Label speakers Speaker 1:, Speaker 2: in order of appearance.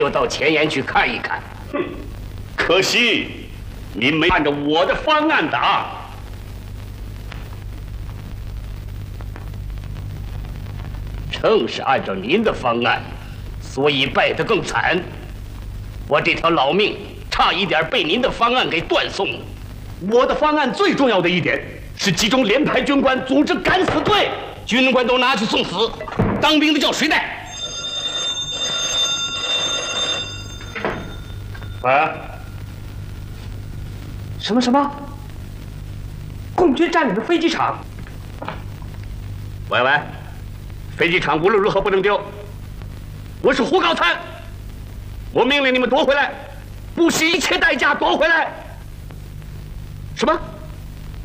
Speaker 1: 就到前沿去看一看。
Speaker 2: 哼，可惜您没按照我的方案打。
Speaker 1: 正是按照您的方案，所以败得更惨。我这条老命差一点被您的方案给断送了。
Speaker 2: 我的方案最重要的一点是集中连排军官，组织敢死队。
Speaker 1: 军官都拿去送死，当兵的叫谁带？
Speaker 2: 喂，
Speaker 3: 什么？共军占领了飞机场。
Speaker 2: 喂，飞机场无论如何不能丢。我是胡高参，我命令你们夺回来，不惜一切代价夺回来。什么？